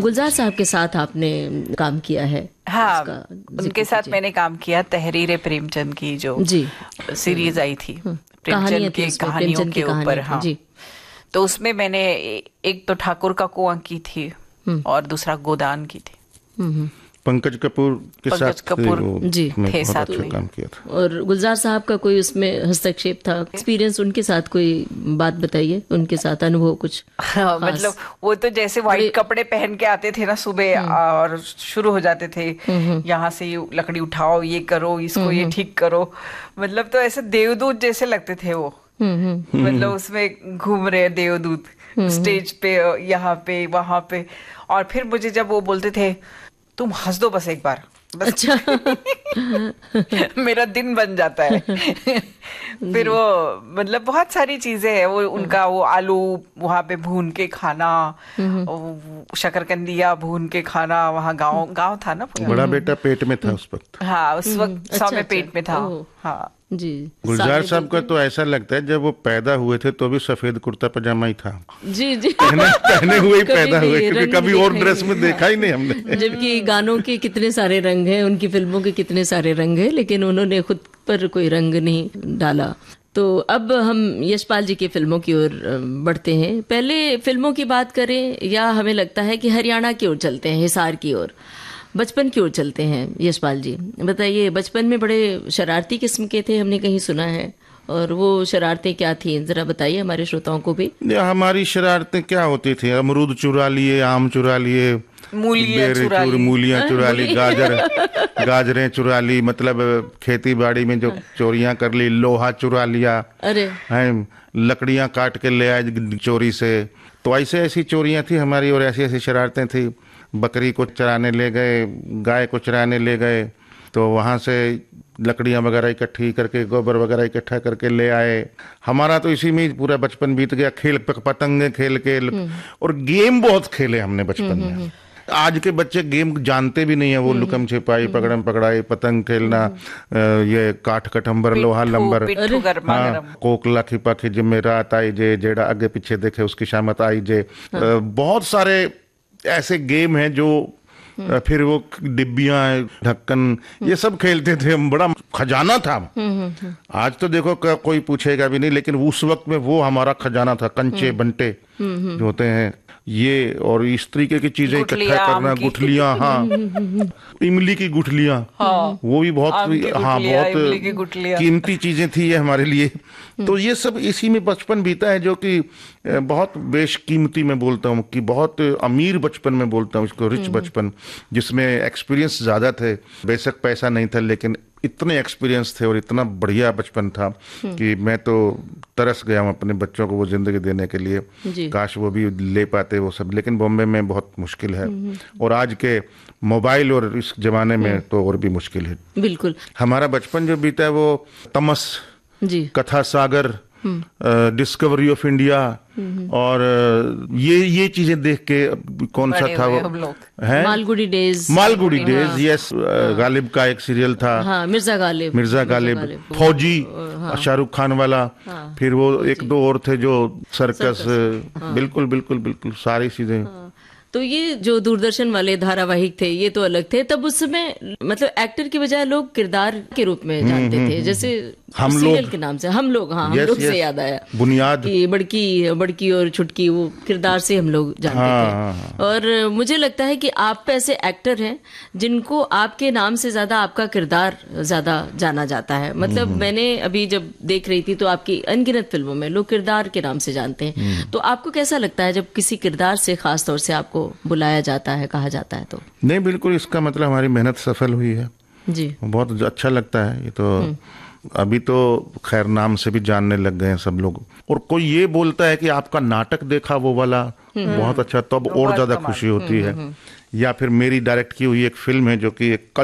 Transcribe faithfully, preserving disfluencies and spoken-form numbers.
गुलजार साहब के साथ आपने काम किया है? हाँ, उनके साथ मैंने काम किया तहरीर प्रेमचंद की जो जी सीरीज आई थी प्रेमचंद की कहानियों के ऊपर। हाँ जी, तो उसमें मैंने एक तो ठाकुर का कुआं की थी और दूसरा गोदान की थी। पंकज कपूर के पंकज साथ कपूर जी थे साथ अच्छा में काम किया था। और गुलजार साहब का कोई उसमें हस्तक्षेप था, एक्सपीरियंस उनके साथ कोई बात बताइए, उनके साथ अनुभव कुछ? हाँ, मतलब वो तो जैसे व्हाइट कपड़े पहन के आते थे ना सुबह और शुरू हो जाते थे यहाँ से लकड़ी उठाओ, ये करो, इसको ये ठीक करो, मतलब तो ऐसे देवदूत जैसे लगते थे वो। मतलब उसमें घूम रहे देवदूत स्टेज पे, यहाँ पे वहां पे। और फिर मुझे जब वो बोलते थे तुम हंस दो बस एक बार, बस अच्छा मेरा दिन बन जाता है। फिर वो मतलब बहुत सारी चीजें हैं वो, उनका वो आलू वहां पे भून के खाना, शकरकंदिया भून के खाना, वहाँ गांव गांव था ना, बड़ा बेटा पेट में था उस वक्त। हाँ, उस वक्त सौ में पेट में था। हाँ जी, गुलजार साहब का तो ऐसा लगता है जब वो पैदा हुए थे तो भी सफेद कुर्ता पजामा ही था। जी जी पहने, पहने हुए ही पैदा हुए, क्योंकि कभी और ड्रेस में देखा ही नहीं हमने। जबकि गानों के कितने सारे रंग हैं, उनकी फिल्मों के कितने सारे रंग हैं, लेकिन उन्होंने खुद पर कोई रंग नहीं डाला। तो अब हम यशपाल जी की फिल्मों की ओर बढ़ते हैं। पहले फिल्मों की बात करें या हमें लगता है कि हरियाणा की ओर चलते हैं, हिसार की ओर, बचपन की ओर चलते हैं? यशपाल जी बताइए, बचपन में बड़े शरारती किस्म के थे, हमने कहीं सुना है, और वो शरारतें क्या थी जरा बताइए हमारे श्रोताओं को भी। हमारी शरारतें क्या होती थी? अमरूद चुरा लिए, आम चुरा लिए, मूलियां चुरा ली, मूलियां चुरा ली, गाजर गाजरें चुरा ली, मतलब खेती बाड़ी में जो चोरियां कर ली, लोहा चुरा लिया, अरे लकड़ियां काट के ले आए चोरी से। तो ऐसे ऐसी चोरियां थी हमारी और ऐसी ऐसी शरारतें थी। बकरी को चराने ले गए, गाय को चराने ले गए, तो वहाँ से लकड़ियाँ वगैरह इकट्ठी करके, गोबर वगैरह इकट्ठा करके ले आए। हमारा तो इसी में पूरा बचपन बीत गया, खेल पतंगे खेल के। और गेम बहुत खेले हमने बचपन में। आज के बच्चे गेम जानते भी नहीं है, वो लुकम छिपाई, पकड़म पकड़ाई, पतंग खेलना, ये काठ कटम्बर, लोहा लंबर, हाँ, कोकला खिपा खिज में रात आई जे, जेड़ा आगे पीछे देखे उसकी शामत आई जे। बहुत सारे ऐसे गेम हैं जो, फिर वो डिब्बियां, ढक्कन, ये सब खेलते थे हम। बड़ा खजाना था। आज तो देखो कोई पूछेगा भी नहीं, लेकिन उस वक्त में वो हमारा खजाना था। कंचे बंटे जो होते हैं ये, और इस तरीके की चीजें इकट्ठा करना, गुठलियां, हाँ, इमली की गुठलियां, हाँ, वो भी बहुत, हाँ, बहुत कीमती चीजें थी ये हमारे लिए। तो ये सब इसी में बचपन बीता है, जो कि बहुत बेशकीमती में बोलता हूँ, कि बहुत अमीर बचपन में बोलता हूँ इसको, रिच बचपन, जिसमें एक्सपीरियंस ज्यादा थे। बेशक पैसा नहीं था, लेकिन इतने एक्सपीरियंस थे और इतना बढ़िया बचपन था कि मैं तो तरस गया हूँ अपने बच्चों को वो जिंदगी देने के लिए। काश वो भी ले पाते वो सब, लेकिन बॉम्बे में बहुत मुश्किल है, और आज के मोबाइल और इस जमाने में तो और भी मुश्किल है। बिल्कुल। हमारा बचपन जो बीता है वो तमस, कथा सागर, डिस्कवरी ऑफ इंडिया, और ये ये चीजें देख के, कौन सा था वो, है Malgudi days, Malgudi days, yes, Ghalib का एक सीरियल था, हाँ, मिर्जा गालिब, मिर्जा गालिब, फौजी, हाँ, शाहरुख खान वाला, हाँ, फिर वो एक दो और थे जो सर्कस, हाँ, बिल्कुल बिल्कुल बिल्कुल सारी चीजें। हाँ। तो ये जो दूरदर्शन वाले धारावाहिक थे ये तो अलग थे। तब उस समय मतलब एक्टर की बजाय लोग किरदार के रूप में जानते थे, जैसे हम सीरियल के नाम से हम लोग, हाँ, हम लोग से याद आया बुनियाद कि बड़की बड़की और छुटकी, वो किरदार से हम लोग जानते हाँ, थे। और मुझे लगता है कि आप ऐसे एक्टर हैं जिनको आपके नाम से ज्यादा आपका किरदार ज्यादा जाना जाता है। मतलब मैंने अभी जब देख रही थी तो आपकी अनगिनत फिल्मों में लोग किरदार के नाम से जानते हैं। तो आपको कैसा लगता है जब किसी किरदार से खास तौर से आपको बुलाया जाता है, कहा जाता है? तो नहीं, बिल्कुल, इसका मतलब हमारी मेहनत सफल हुई है जी, बहुत अच्छा लगता है ये तो। अभी तो खैर नाम से भी जानने लग गए हैं सब लोग, और कोई ये बोलता है कि आपका नाटक देखा वो वाला बहुत अच्छा, तब तो और ज्यादा खुशी होती है। या फिर मेरी डायरेक्ट की हुई एक फिल्म है जो कि एक